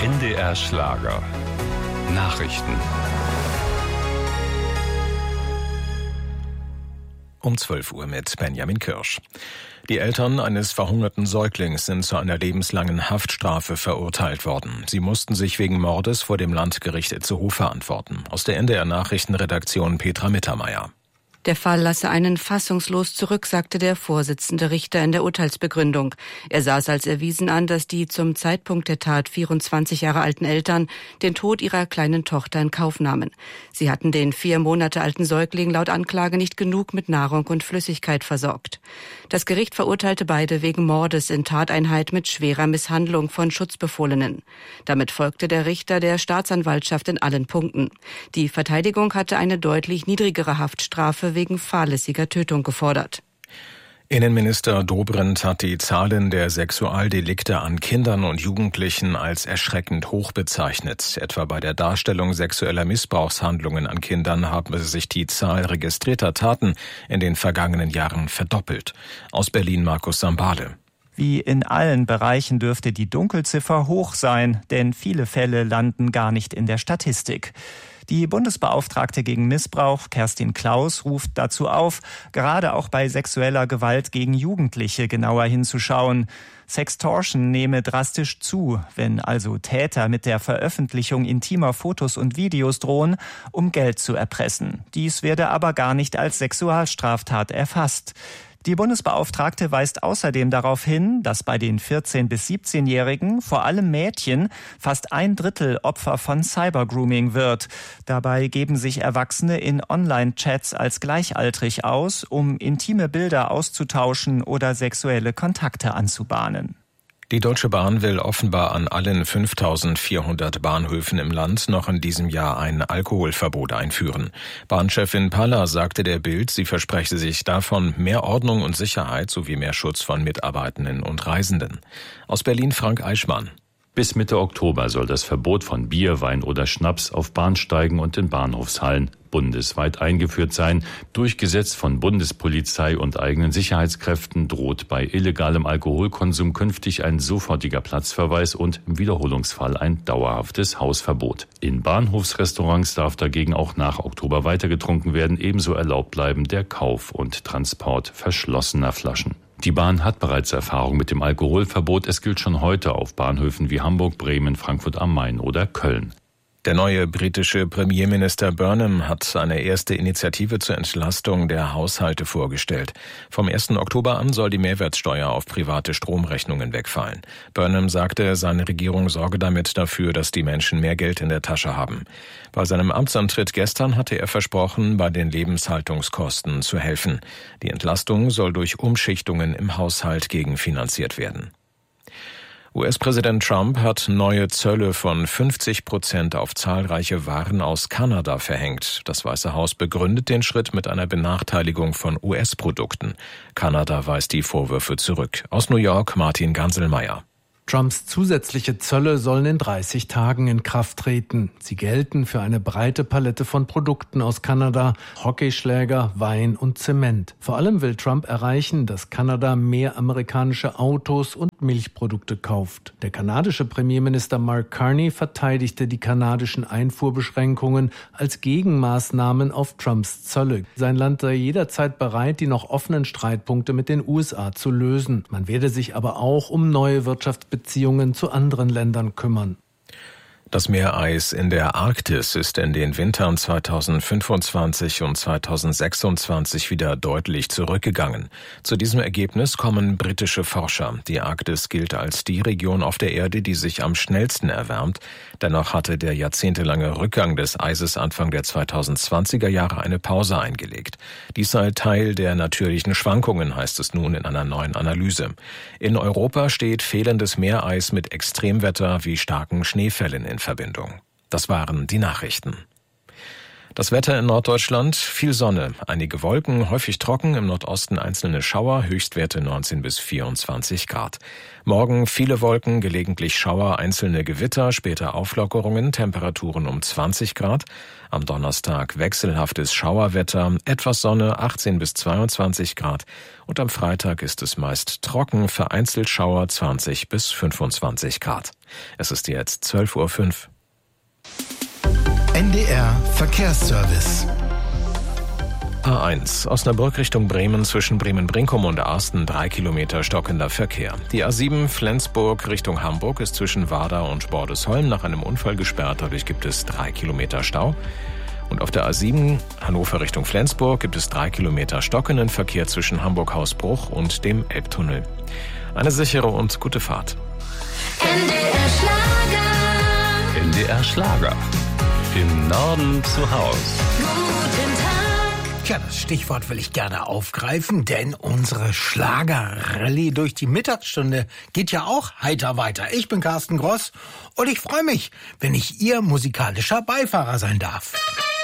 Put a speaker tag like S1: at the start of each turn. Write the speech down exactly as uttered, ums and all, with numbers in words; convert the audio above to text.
S1: N D R Schlager. Nachrichten.
S2: Um zwölf Uhr mit Benjamin Kirsch. Die Eltern eines verhungerten Säuglings sind zu einer lebenslangen Haftstrafe verurteilt worden. Sie mussten sich wegen Mordes vor dem Landgericht Itzehoe verantworten. Aus der N D R Nachrichtenredaktion Petra Mittermeier.
S3: Der Fall lasse einen fassungslos zurück, sagte der Vorsitzende Richter in der Urteilsbegründung. Er sah es als erwiesen an, dass die zum Zeitpunkt der Tat vierundzwanzig Jahre alten Eltern den Tod ihrer kleinen Tochter in Kauf nahmen. Sie hatten den vier Monate alten Säugling laut Anklage nicht genug mit Nahrung und Flüssigkeit versorgt. Das Gericht verurteilte beide wegen Mordes in Tateinheit mit schwerer Misshandlung von Schutzbefohlenen. Damit folgte der Richter der Staatsanwaltschaft in allen Punkten. Die Verteidigung hatte eine deutlich niedrigere Haftstrafe wegen fahrlässiger Tötung gefordert.
S2: Innenminister Dobrindt hat die Zahlen der Sexualdelikte an Kindern und Jugendlichen als erschreckend hoch bezeichnet. Etwa bei der Darstellung sexueller Missbrauchshandlungen an Kindern habe sich die Zahl registrierter Taten in den vergangenen Jahren verdoppelt. Aus Berlin Markus Sambale.
S4: Wie in allen Bereichen dürfte die Dunkelziffer hoch sein, denn viele Fälle landen gar nicht in der Statistik. Die Bundesbeauftragte gegen Missbrauch, Kerstin Klaus, ruft dazu auf, gerade auch bei sexueller Gewalt gegen Jugendliche genauer hinzuschauen. Sextortion nehme drastisch zu, wenn also Täter mit der Veröffentlichung intimer Fotos und Videos drohen, um Geld zu erpressen. Dies werde aber gar nicht als Sexualstraftat erfasst. Die Bundesbeauftragte weist außerdem darauf hin, dass bei den vierzehn- bis siebzehnjährigen, vor allem Mädchen, fast ein Drittel Opfer von Cybergrooming wird. Dabei geben sich Erwachsene in Online-Chats als gleichaltrig aus, um intime Bilder auszutauschen oder sexuelle Kontakte anzubahnen.
S2: Die Deutsche Bahn will offenbar an allen fünftausendvierhundert Bahnhöfen im Land noch in diesem Jahr ein Alkoholverbot einführen. Bahnchefin Paller sagte der Bild, sie verspreche sich davon mehr Ordnung und Sicherheit sowie mehr Schutz von Mitarbeitenden und Reisenden. Aus Berlin Frank Eichmann.
S5: Bis Mitte Oktober soll das Verbot von Bier, Wein oder Schnaps auf Bahnsteigen und in Bahnhofshallen bundesweit eingeführt sein. Durchgesetzt von Bundespolizei und eigenen Sicherheitskräften droht bei illegalem Alkoholkonsum künftig ein sofortiger Platzverweis und im Wiederholungsfall ein dauerhaftes Hausverbot. In Bahnhofsrestaurants darf dagegen auch nach Oktober weiter getrunken werden. Ebenso erlaubt bleiben der Kauf und Transport verschlossener Flaschen. Die Bahn hat bereits Erfahrung mit dem Alkoholverbot. Es gilt schon heute auf Bahnhöfen wie Hamburg, Bremen, Frankfurt am Main oder Köln.
S2: Der neue britische Premierminister Burnham hat eine erste Initiative zur Entlastung der Haushalte vorgestellt. Vom ersten Oktober an soll die Mehrwertsteuer auf private Stromrechnungen wegfallen. Burnham sagte, seine Regierung sorge damit dafür, dass die Menschen mehr Geld in der Tasche haben. Bei seinem Amtsantritt gestern hatte er versprochen, bei den Lebenshaltungskosten zu helfen. Die Entlastung soll durch Umschichtungen im Haushalt gegenfinanziert werden. U S-Präsident Trump hat neue Zölle von fünfzig Prozent auf zahlreiche Waren aus Kanada verhängt. Das Weiße Haus begründet den Schritt mit einer Benachteiligung von U S-Produkten. Kanada weist die Vorwürfe zurück. Aus New York Martin Ganselmeier.
S6: Trumps zusätzliche Zölle sollen in dreißig Tagen in Kraft treten. Sie gelten für eine breite Palette von Produkten aus Kanada, Hockeyschläger, Wein und Zement. Vor allem will Trump erreichen, dass Kanada mehr amerikanische Autos und Milchprodukte kauft. Der kanadische Premierminister Mark Carney verteidigte die kanadischen Einfuhrbeschränkungen als Gegenmaßnahmen auf Trumps Zölle. Sein Land sei jederzeit bereit, die noch offenen Streitpunkte mit den U S A zu lösen. Man werde sich aber auch um neue Wirtschaftsbeziehungen Beziehungen zu anderen Ländern kümmern.
S2: Das Meereis in der Arktis ist in den Wintern zweitausendfünfundzwanzig und zweitausendsechsundzwanzig wieder deutlich zurückgegangen. Zu diesem Ergebnis kommen britische Forscher. Die Arktis gilt als die Region auf der Erde, die sich am schnellsten erwärmt. Dennoch hatte der jahrzehntelange Rückgang des Eises Anfang der zweitausendzwanziger Jahre eine Pause eingelegt. Dies sei Teil der natürlichen Schwankungen, heißt es nun in einer neuen Analyse. In Europa steht fehlendes Meereis mit Extremwetter wie starken Schneefällen in Verbindung. Das waren die Nachrichten. Das Wetter in Norddeutschland, viel Sonne, einige Wolken, häufig trocken, im Nordosten einzelne Schauer, Höchstwerte neunzehn bis vierundzwanzig Grad. Morgen viele Wolken, gelegentlich Schauer, einzelne Gewitter, später Auflockerungen, Temperaturen um zwanzig Grad. Am Donnerstag wechselhaftes Schauerwetter, etwas Sonne, achtzehn bis zweiundzwanzig Grad. Und am Freitag ist es meist trocken, vereinzelt Schauer, zwanzig bis fünfundzwanzig Grad. Es ist jetzt zwölf Uhr fünf.
S7: N D R Verkehrsservice.
S2: A eins, Osnabrück Richtung Bremen zwischen Bremen-Brinkum und Arsten, drei Kilometer stockender Verkehr. Die A sieben Flensburg Richtung Hamburg ist zwischen Warder und Bordesholm nach einem Unfall gesperrt, dadurch gibt es drei Kilometer Stau. Und auf der A sieben Hannover Richtung Flensburg gibt es drei Kilometer stockenden Verkehr zwischen Hamburg-Hausbruch und dem Elbtunnel. Eine sichere und gute Fahrt.
S8: N D R Schlager.
S1: N D R Schlager. Im Norden zu Haus.
S8: Guten Tag.
S7: Tja, das Stichwort will ich gerne aufgreifen, denn unsere Schlagerrallye durch die Mittagsstunde geht ja auch heiter weiter. Ich bin Carsten Gross und ich freue mich, wenn ich Ihr musikalischer Beifahrer sein darf.